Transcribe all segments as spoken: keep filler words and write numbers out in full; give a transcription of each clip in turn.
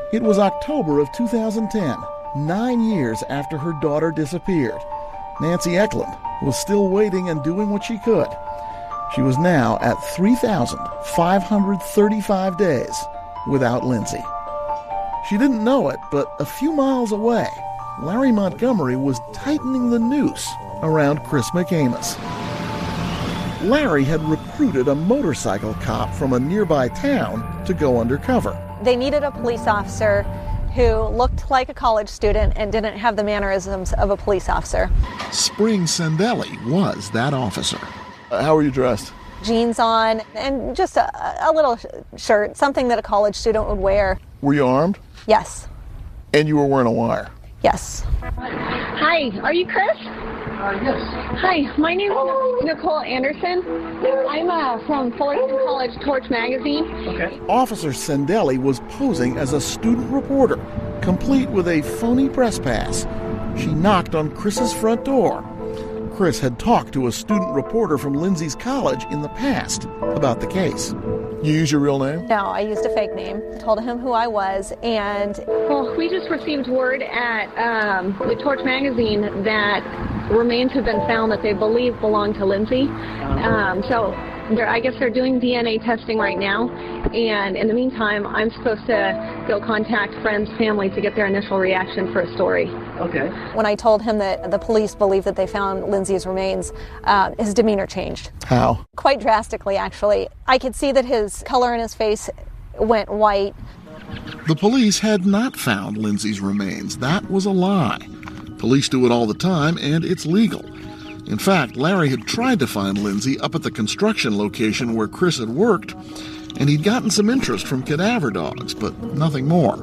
It was October of two thousand ten, nine years after her daughter disappeared. Nancy Eklund was still waiting and doing what she could. She was now at three thousand five hundred thirty-five days without Lindsay. She didn't know it, but a few miles away, Larry Montgomery was tightening the noose around Chris McAmis. Larry had recruited a motorcycle cop from a nearby town to go undercover. They needed a police officer who looked like a college student and didn't have the mannerisms of a police officer. Spring Sendelli was that officer. Uh, how were you dressed? Jeans on and just a, a little shirt, something that a college student would wear. Were you armed? Yes. And you were wearing a wire? Yes. Hi, are you Chris? Uh, yes. Hi, my name is Nicole Anderson. I'm uh, from Fullerton College Torch Magazine. Okay. Officer Sendelli was posing as a student reporter, complete with a phony press pass. She knocked on Chris's front door. Chris had talked to a student reporter from Lindsay's college in the past about the case. You use your real name? No, I used a fake name. Told him who I was, and... Well, we just received word at um, the Torch Magazine that remains have been found that they believe belong to Lindsay. Um, so they're, I guess they're doing D N A testing right now, and in the meantime, I'm supposed to go contact friends, family to get their initial reaction for a story. Okay. When I told him that the police believe that they found Lindsay's remains, uh, his demeanor changed. How? Quite drastically, actually. I could see that his color in his face went white. The police had not found Lindsay's remains. That was a lie. Police do it all the time, and it's legal. In fact, Larry had tried to find Lindsay up at the construction location where Chris had worked, and he'd gotten some interest from cadaver dogs, but nothing more.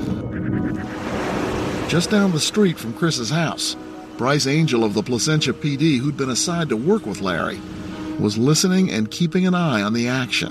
Just down the street from Chris's house, Bryce Angel of the Placentia P D, who'd been assigned to work with Larry, was listening and keeping an eye on the action.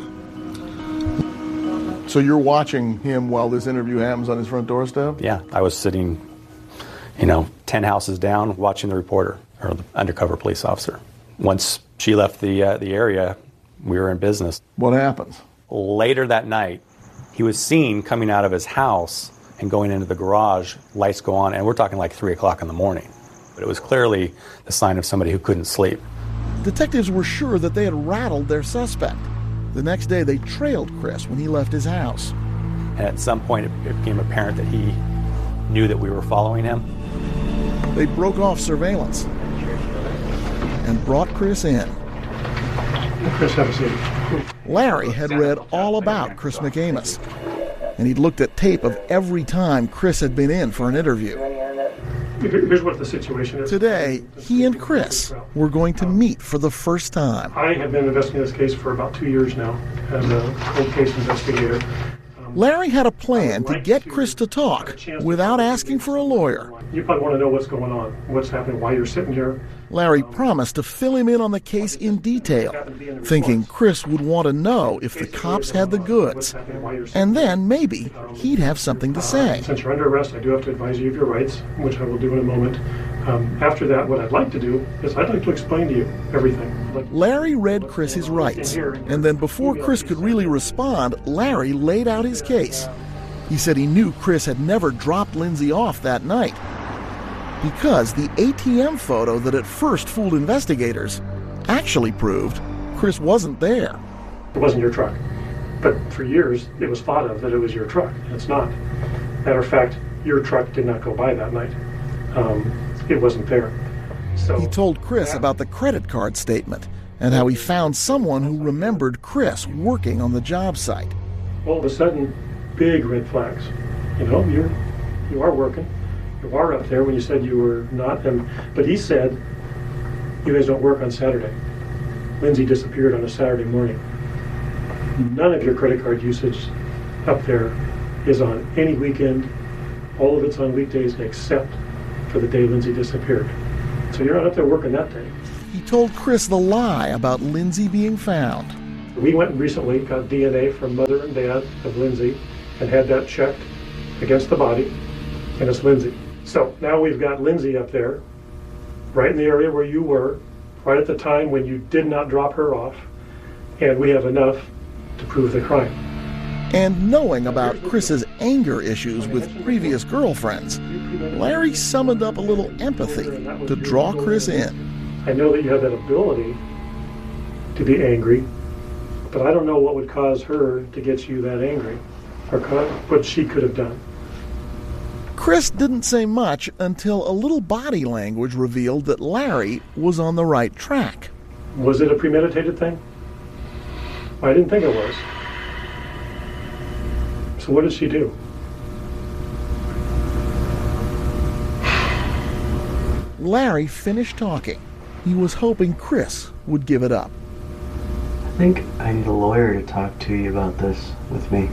So you're watching him while this interview happens on his front doorstep? Yeah, I was sitting, you know, ten houses down watching the reporter, or the undercover police officer. Once she left the uh, the area, we were in business. What happens? Later that night, he was seen coming out of his house and going into the garage, lights go on, and we're talking like three o'clock in the morning. But it was clearly the sign of somebody who couldn't sleep. Detectives were sure that they had rattled their suspect. The next day, they trailed Chris when he left his house. And at some point, it, it became apparent that he knew that we were following him. They broke off surveillance and brought Chris in. Chris, have a seat. Larry had read all about Chris McAmis, and he'd looked at tape of every time Chris had been in for an interview. Here's what the situation is. Today, he and Chris were going to meet for the first time. I have been investigating this case for about two years now as a cold case investigator. Larry had a plan to get Chris to talk without asking for a lawyer. You probably want to know what's going on, what's happening, why you're sitting here. Larry promised to fill him in on the case in detail, thinking Chris would want to know if the cops had the goods, and then maybe he'd have something to say. Since you're under arrest, I do have to advise you of your rights, which I will do in a moment. Um, after that, what I'd like to do is I'd like to explain to you everything. Like, Larry read Chris his rights, and then before Chris could really respond, Larry laid out his case. He said he knew Chris had never dropped Lindsay off that night because the A T M photo that at first fooled investigators actually proved Chris wasn't there. It wasn't your truck. But for years, it was thought of that it was your truck. It's not. Matter of fact, your truck did not go by that night. Um, it wasn't there. So he told Chris about the credit card statement and how he found someone who remembered Chris working on the job site. All of a sudden, big red flags. You know, you're, you are working. You are up there when you said you were not. And, but he said, you guys don't work on Saturday. Lindsay disappeared on a Saturday morning. None of your credit card usage up there is on any weekend. All of it's on weekdays except for the day Lindsay disappeared. So you're not up there working that day. He told Chris the lie about Lindsay being found. We went and recently got D N A from mother and dad of Lindsay and had that checked against the body, and it's Lindsay. So now we've got Lindsay up there, right in the area where you were, right at the time when you did not drop her off, and we have enough to prove the crime. And knowing about Chris's anger issues with previous girlfriends, Larry summoned up a little empathy to draw Chris in. I know that you have that ability to be angry, but I don't know what would cause her to get you that angry, or what she could have done. Chris didn't say much until a little body language revealed that Larry was on the right track. Was it a premeditated thing? I didn't think it was. So what did she do? Larry finished talking. He was hoping Chris would give it up. I think I need a lawyer to talk to you about this with me.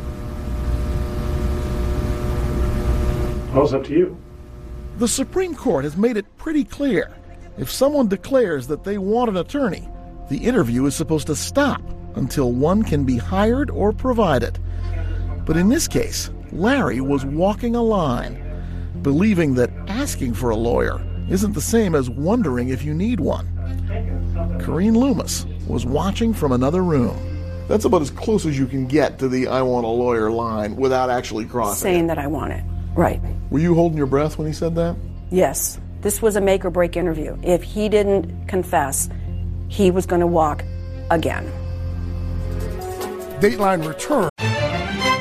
Well, it's up to you. The Supreme Court has made it pretty clear. If someone declares that they want an attorney, the interview is supposed to stop until one can be hired or provided. But in this case, Larry was walking a line, believing that asking for a lawyer isn't the same as wondering if you need one. Corrine Loomis was watching from another room. That's about as close as you can get to the I want a lawyer line without actually crossing Saying it. that I want it. Right. Were you holding your breath when he said that? Yes. This was a make or break interview. If he didn't confess, he was going to walk again. Dateline returns.